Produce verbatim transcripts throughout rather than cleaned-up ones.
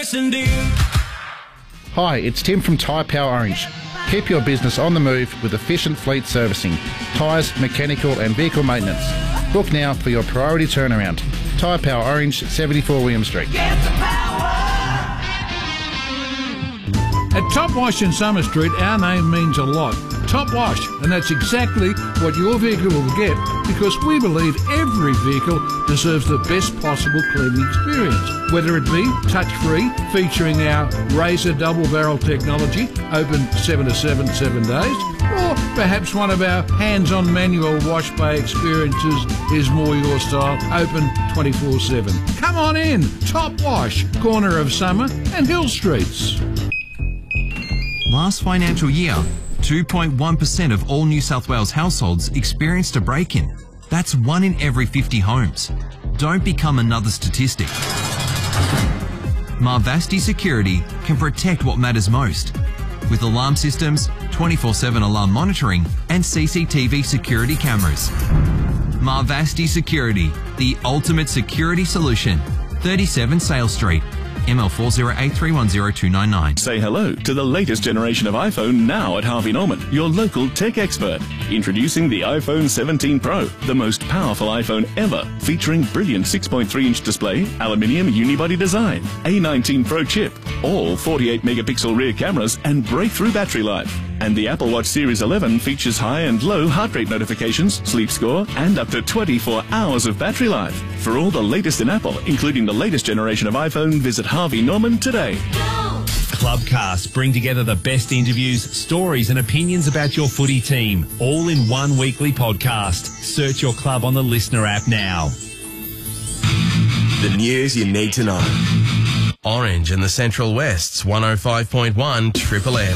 Hi, it's Tim from Tyre Power Orange. Keep your business on the move with efficient fleet servicing, tyres, mechanical and vehicle maintenance. Book now for your priority turnaround. Tyre Power Orange, seventy-four William Street. At Top Wash in Summer Street, our name means a lot. Top Wash, and that's exactly what your vehicle will get, because we believe every vehicle deserves the best possible cleaning experience. Whether it be touch-free, featuring our Razor double-barrel technology, open seven to seven, seven days, or perhaps one of our hands-on manual wash bay experiences is more your style, open twenty-four seven. Come on in, Top Wash, corner of Summer and Hill Streets. Last financial year, two point one percent of all New South Wales households experienced a break-in. That's one in every fifty homes. Don't become another statistic. Marvasti Security can protect what matters most. With alarm systems, twenty-four seven alarm monitoring and C C T V security cameras. Marvasti Security, the ultimate security solution. thirty-seven Sales Street. M L four zero eight three one zero two nine nine. Say hello to the latest generation of iPhone now at Harvey Norman, your local tech expert. Introducing the iPhone seventeen Pro, the most powerful iPhone ever, featuring brilliant six point three inch display, aluminium unibody design, A nineteen Pro chip, all forty-eight megapixel rear cameras and breakthrough battery life. And the Apple Watch Series eleven features high and low heart rate notifications, sleep score, and up to twenty-four hours of battery life. For all the latest in Apple, including the latest generation of iPhone, visit Harvey Norman today. Clubcast bring together the best interviews, stories and opinions about your footy team, all in one weekly podcast. Search your club on the Listener app now. The news you need to know. Orange and the Central West's one oh five point one Triple M.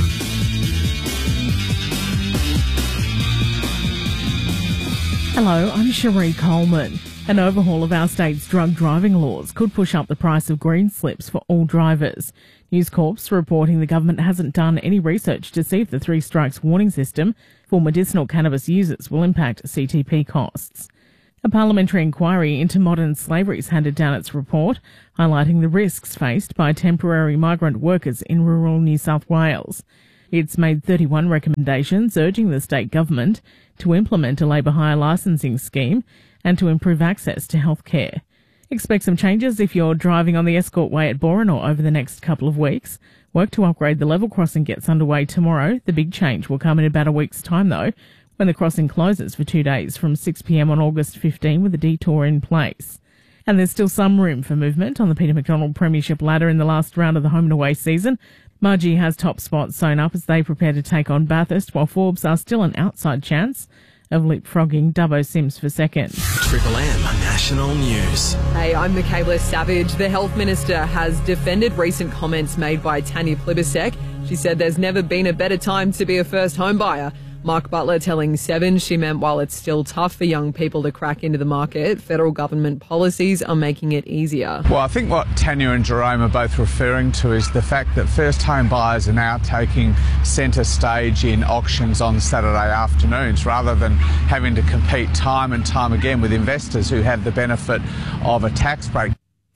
Hello, I'm Cherie Coleman. An overhaul of our state's drug driving laws could push up the price of green slips for all drivers. News Corp's reporting the government hasn't done any research to see if the three strikes warning system for medicinal cannabis users will impact C T P costs. A parliamentary inquiry into modern slavery has handed down its report, highlighting the risks faced by temporary migrant workers in rural New South Wales. It's made thirty-one recommendations urging the state government to implement a labour hire licensing scheme and to improve access to healthcare. Expect some changes if you're driving on the Escort Way at Boranor over the next couple of weeks. Work to upgrade the level crossing gets underway tomorrow. The big change will come in about a week's time, though, when the crossing closes for two days from six p m on August fifteenth with a detour in place. And there's still some room for movement on the Peter McDonald Premiership ladder in the last round of the home and away season. Margie has top spots sewn up as they prepare to take on Bathurst, while Forbes are still an outside chance of leapfrogging Dubbo Sims for second. Triple M National News. Hey, I'm Michaela Savage. The Health Minister has defended recent comments made by Tanya Plibersek. She said there's never been a better time to be a first home buyer. Mark Butler telling Seven she meant while it's still tough for young people to crack into the market, federal government policies are making it easier. Well, I think what Tanya and Jerome are both referring to is the fact that first home buyers are now taking centre stage in auctions on Saturday afternoons rather than having to compete time and time again with investors who have the benefit of a tax break.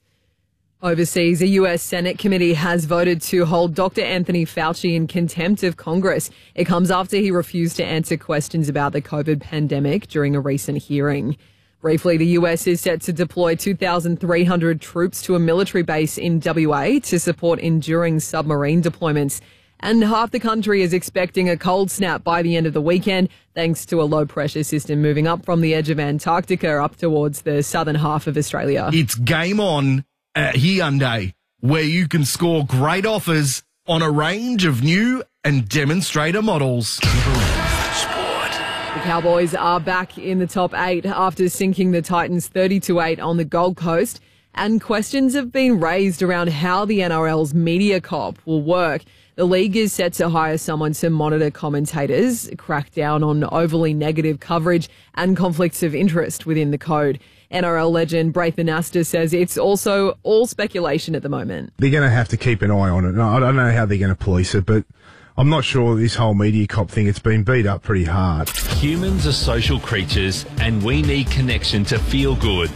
Overseas, a U S Senate committee has voted to hold Doctor Anthony Fauci in contempt of Congress. It comes after he refused to answer questions about the COVID pandemic during a recent hearing. Briefly, the U S is set to deploy two thousand three hundred troops to a military base in W A to support enduring submarine deployments. And half the country is expecting a cold snap by the end of the weekend, thanks to a low-pressure system moving up from the edge of Antarctica up towards the southern half of Australia. It's game on at Hyundai, where you can score great offers on a range of new and demonstrator models. The Cowboys are back in the top eight after sinking the Titans thirty to eight on the Gold Coast, and questions have been raised around how the N R L's media cop will work. The league is set to hire someone to monitor commentators, crack down on overly negative coverage and conflicts of interest within the code. N R L legend Braithen Astor says it's also all speculation at the moment. They're going to have to keep an eye on it. I don't know how they're going to police it, but I'm not sure this whole media cop thing, it's been beat up pretty hard. Humans are social creatures and we need connection to feel good.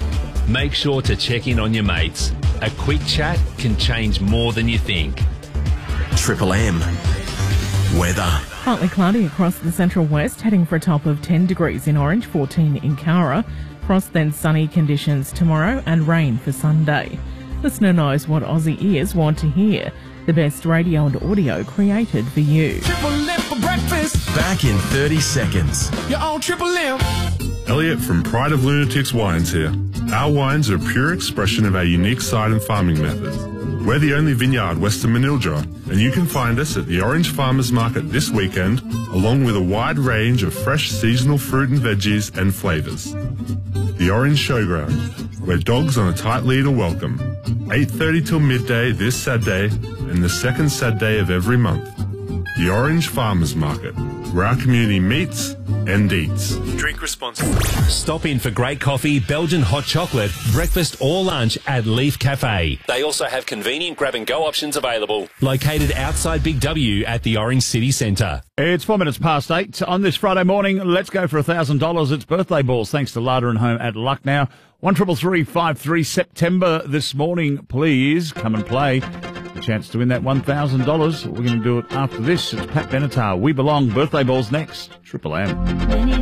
Make sure to check in on your mates. A quick chat can change more than you think. Triple M. Weather. Partly cloudy across the central west, heading for a top of ten degrees in Orange, fourteen in Cowra. Frost, then sunny conditions tomorrow and rain for Sunday. Listener knows what Aussie ears want to hear. The best radio and audio created for you. Triple M for breakfast. Back in thirty seconds. You're on Triple M. Elliot from Pride of Lunatics Wines here. Our wines are a pure expression of our unique side and farming methods. We're the only vineyard west of Manildra, and you can find us at the Orange Farmers Market this weekend, along with a wide range of fresh seasonal fruit and veggies and flavours. The Orange Showground, where dogs on a tight lead are welcome. eight thirty till midday this Saturday and the second Saturday of every month. The Orange Farmers Market, where our community meets and eats. Drink responsibly. Stop in for great coffee, Belgian hot chocolate, breakfast or lunch at Leaf Cafe. They also have convenient grab-and-go options available. Located outside Big W at the Orange City Centre. It's four minutes past eight on this Friday morning. Let's go for one thousand dollars. It's birthday balls thanks to Larder and Home at Lucknow. one triple three five three September this morning. Please come and play. A chance to win that one thousand dollars. We're going to do it after this. It's Pat Benatar. We Belong. Birthday balls next. Triple M.